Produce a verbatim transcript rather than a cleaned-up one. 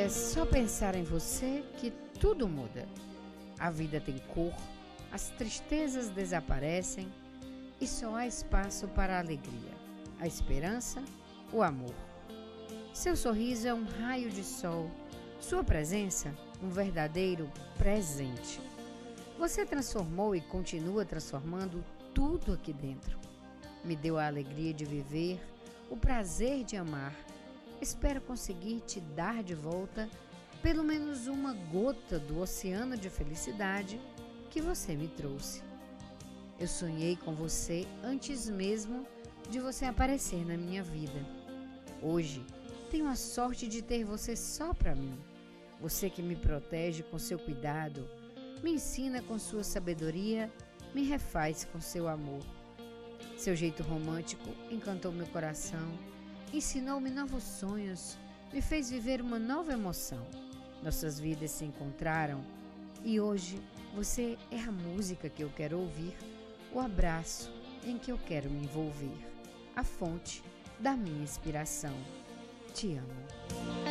É só pensar em você que tudo muda. A vida tem cor, as tristezas desaparecem e só há espaço para a alegria, a esperança, o amor. Seu sorriso é um raio de sol, sua presença, um verdadeiro presente. Você transformou e continua transformando tudo aqui dentro. Me deu a alegria de viver, o prazer de amar. Espero conseguir te dar de volta pelo menos uma gota do oceano de felicidade que você me trouxe. Eu sonhei com você antes mesmo de você aparecer na minha vida. Hoje, tenho a sorte de ter você só para mim. Você que me protege com seu cuidado, me ensina com sua sabedoria, me refaz com seu amor. Seu jeito romântico encantou meu coração, ensinou-me novos sonhos, me fez viver uma nova emoção. Nossas vidas se encontraram e hoje você é a música que eu quero ouvir, o abraço em que eu quero me envolver, a fonte da minha inspiração. Te amo.